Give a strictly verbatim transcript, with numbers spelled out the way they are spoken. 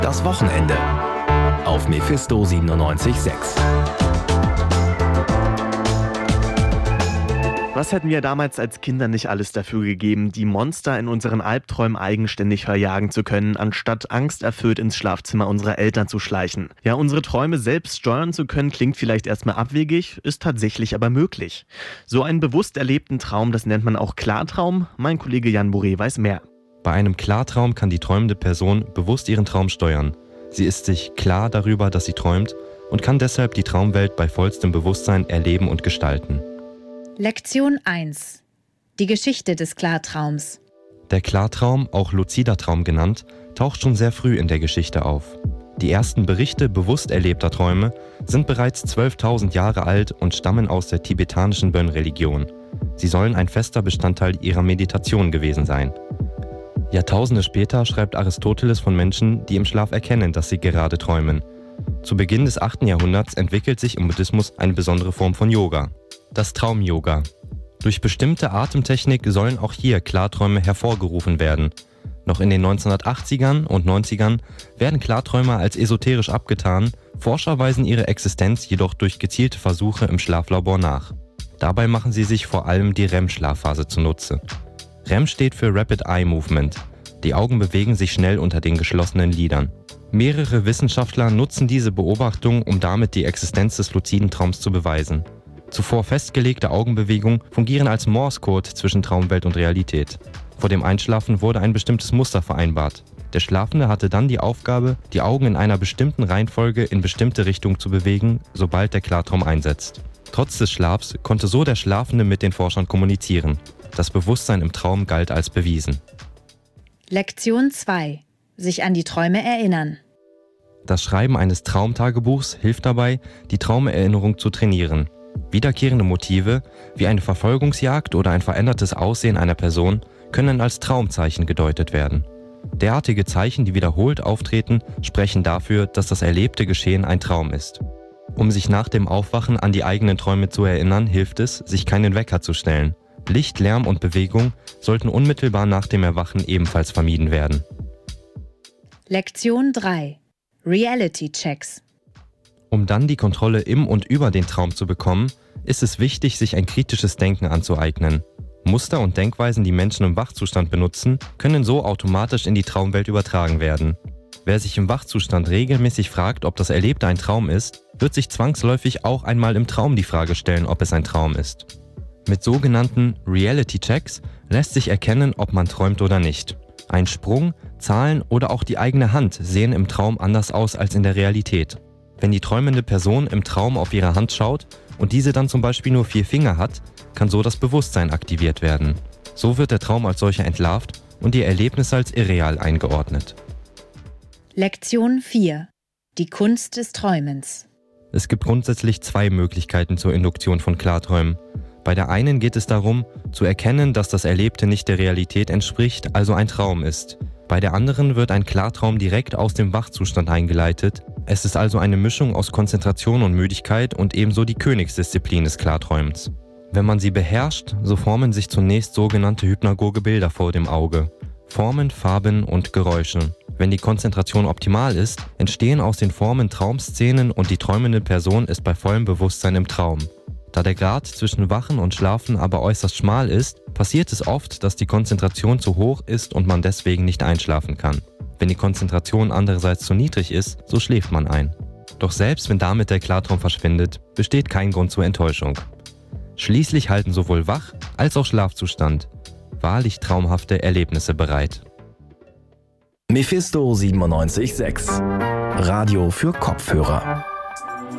Das Wochenende auf Mephisto siebenundneunzig Komma sechs. Was hätten wir damals als Kinder nicht alles dafür gegeben, die Monster in unseren Albträumen eigenständig verjagen zu können, anstatt angsterfüllt ins Schlafzimmer unserer Eltern zu schleichen? Ja, unsere Träume selbst steuern zu können, klingt vielleicht erstmal abwegig, ist tatsächlich aber möglich. So einen bewusst erlebten Traum, das nennt man auch Klartraum. Mein Kollege Jan Bourret weiß mehr. Bei einem Klartraum kann die träumende Person bewusst ihren Traum steuern. Sie ist sich klar darüber, dass sie träumt und kann deshalb die Traumwelt bei vollstem Bewusstsein erleben und gestalten. Lektion eins. Die Geschichte des Klartraums. Der Klartraum, auch luzider Traum genannt, taucht schon sehr früh in der Geschichte auf. Die ersten Berichte bewusst erlebter Träume sind bereits zwölftausend Jahre alt und stammen aus der tibetanischen Bön-Religion. Sie sollen ein fester Bestandteil ihrer Meditation gewesen sein. Jahrtausende später schreibt Aristoteles von Menschen, die im Schlaf erkennen, dass sie gerade träumen. Zu Beginn des achten Jahrhunderts entwickelt sich im Buddhismus eine besondere Form von Yoga, das Traum-Yoga. Durch bestimmte Atemtechnik sollen auch hier Klarträume hervorgerufen werden. Noch in den neunzehnhundertachtzigern und neunzigern werden Klarträume als esoterisch abgetan, Forscher weisen ihre Existenz jedoch durch gezielte Versuche im Schlaflabor nach. Dabei machen sie sich vor allem die R E M-Schlafphase zunutze. R E M steht für Rapid Eye Movement. Die Augen bewegen sich schnell unter den geschlossenen Lidern. Mehrere Wissenschaftler nutzen diese Beobachtung, um damit die Existenz des luziden Traums zu beweisen. Zuvor festgelegte Augenbewegungen fungieren als Morse-Code zwischen Traumwelt und Realität. Vor dem Einschlafen wurde ein bestimmtes Muster vereinbart. Der Schlafende hatte dann die Aufgabe, die Augen in einer bestimmten Reihenfolge in bestimmte Richtungen zu bewegen, sobald der Klartraum einsetzt. Trotz des Schlafs konnte so der Schlafende mit den Forschern kommunizieren. Das Bewusstsein im Traum galt als bewiesen. Lektion zwei. Sich an die Träume erinnern. Das Schreiben eines Traumtagebuchs hilft dabei, die Traumerinnerung zu trainieren. Wiederkehrende Motive, wie eine Verfolgungsjagd oder ein verändertes Aussehen einer Person, können als Traumzeichen gedeutet werden. Derartige Zeichen, die wiederholt auftreten, sprechen dafür, dass das erlebte Geschehen ein Traum ist. Um sich nach dem Aufwachen an die eigenen Träume zu erinnern, hilft es, sich keinen Wecker zu stellen. Licht, Lärm und Bewegung sollten unmittelbar nach dem Erwachen ebenfalls vermieden werden. Lektion drei. Reality Checks. Um dann die Kontrolle im und über den Traum zu bekommen, ist es wichtig, sich ein kritisches Denken anzueignen. Muster und Denkweisen, die Menschen im Wachzustand benutzen, können so automatisch in die Traumwelt übertragen werden. Wer sich im Wachzustand regelmäßig fragt, ob das Erlebte ein Traum ist, wird sich zwangsläufig auch einmal im Traum die Frage stellen, ob es ein Traum ist. Mit sogenannten Reality Checks lässt sich erkennen, ob man träumt oder nicht. Ein Sprung, Zahlen oder auch die eigene Hand sehen im Traum anders aus als in der Realität. Wenn die träumende Person im Traum auf ihre Hand schaut und diese dann zum Beispiel nur vier Finger hat, kann so das Bewusstsein aktiviert werden. So wird der Traum als solcher entlarvt und die Erlebnisse als irreal eingeordnet. Lektion vier. Die Kunst des Träumens. Es gibt grundsätzlich zwei Möglichkeiten zur Induktion von Klarträumen. Bei der einen geht es darum, zu erkennen, dass das Erlebte nicht der Realität entspricht, also ein Traum ist. Bei der anderen wird ein Klartraum direkt aus dem Wachzustand eingeleitet. Es ist also eine Mischung aus Konzentration und Müdigkeit und ebenso die Königsdisziplin des Klarträumens. Wenn man sie beherrscht, so formen sich zunächst sogenannte hypnagoge Bilder vor dem Auge. Formen, Farben und Geräusche. Wenn die Konzentration optimal ist, entstehen aus den Formen Traumszenen und die träumende Person ist bei vollem Bewusstsein im Traum. Da der Grad zwischen Wachen und Schlafen aber äußerst schmal ist, passiert es oft, dass die Konzentration zu hoch ist und man deswegen nicht einschlafen kann. Wenn die Konzentration andererseits zu niedrig ist, so schläft man ein. Doch selbst wenn damit der Klartraum verschwindet, besteht kein Grund zur Enttäuschung. Schließlich halten sowohl Wach- als auch Schlafzustand wahrlich traumhafte Erlebnisse bereit. Mephisto siebenundneunzig Komma sechs. Radio für Kopfhörer.